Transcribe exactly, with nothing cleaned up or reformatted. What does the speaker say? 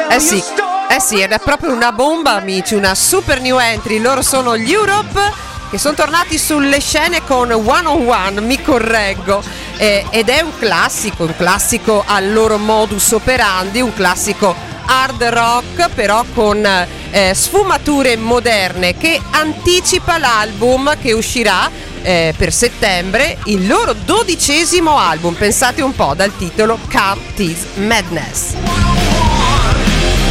Eh sì, eh sì, ed è proprio una bomba, amici, una super new entry. Loro sono gli Europe, che sono tornati sulle scene con One on One, mi correggo, eh, ed è un classico, un classico al loro modus operandi, un classico hard rock però con eh, sfumature moderne, che anticipa l'album che uscirà eh, per settembre, il loro dodicesimo album, pensate un po', dal titolo Come Tis Madness.